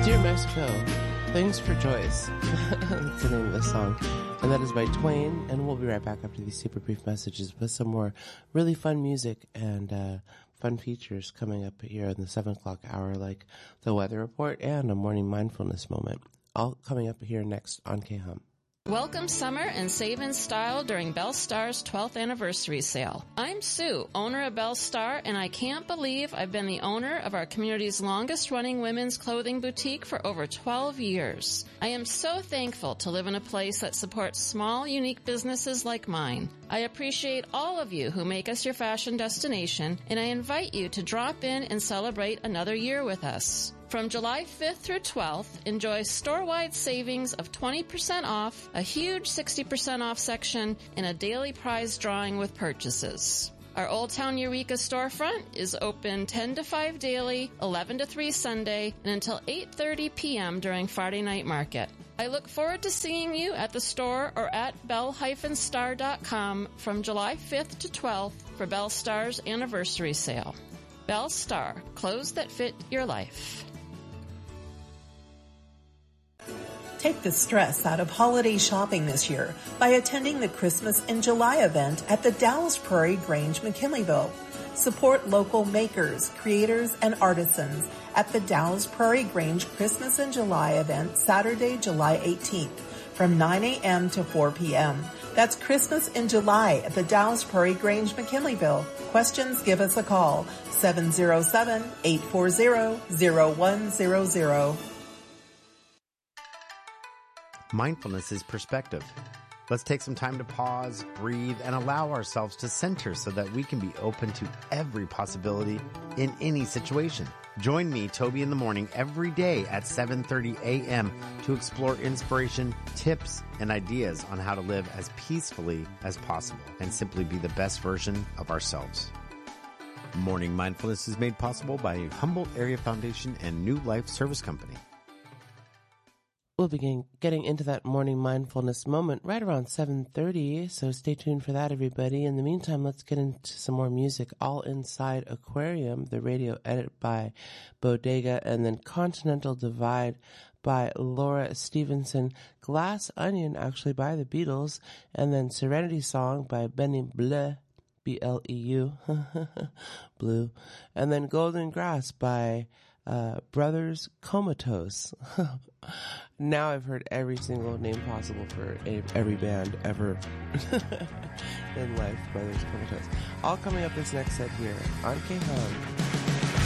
Dear Mexico, thanks for choice. That's the name of the song. And that is by Twain. And we'll be right back after these super brief messages with some more really fun music and fun features coming up here in the 7 o'clock hour, like the weather report and a morning mindfulness moment. All coming up here next on K-Hum. Welcome summer and save in style during Belle Star's 12th anniversary sale. I'm Sue, owner of Belle Star, and I can't believe I've been the owner of our community's longest running women's clothing boutique for over 12 years. I am so thankful to live in a place that supports small, unique businesses like mine. I appreciate all of you who make us your fashion destination, and I invite you to drop in and celebrate another year with us. From July 5th through 12th, enjoy store-wide savings of 20% off, a huge 60% off section, and a daily prize drawing with purchases. Our Old Town Eureka storefront is open 10 to 5 daily, 11 to 3 Sunday, and until 8:30 p.m. during Friday night market. I look forward to seeing you at the store or at belle-star.com from July 5th to 12th for Belle Star's anniversary sale. Belle Star, clothes that fit your life. Take the stress out of holiday shopping this year by attending the Christmas in July event at the Dallas Prairie Grange, McKinleyville. Support local makers, creators, and artisans at the Dallas Prairie Grange Christmas in July event Saturday, July 18th from 9 a.m. to 4 p.m. That's Christmas in July at the Dallas Prairie Grange, McKinleyville. Questions, give us a call, 707-840-0100. Mindfulness is perspective. Let's take some time to pause, breathe, and allow ourselves to center so that we can be open to every possibility in any situation. Join me, Toby, in the morning every day at 7:30 a.m. to explore inspiration, tips, and ideas on how to live as peacefully as possible and simply be the best version of ourselves. Morning Mindfulness is made possible by Humboldt Area Foundation and New Life Service Company. We'll be getting into that morning mindfulness moment right around 7:30, so stay tuned for that, everybody. In the meantime, let's get into some more music. All Inside Aquarium, the radio edit by Bodega, and then Continental Divide by Laura Stevenson, Glass Onion, actually by the Beatles, and then Serenity Song by Benny Bleu, B-L-E-U, Blue, and then Golden Grass by Brothers Comatose. Now I've heard every single name possible for every band ever in life. Brothers Comatose. All coming up this next set here on K-Hum.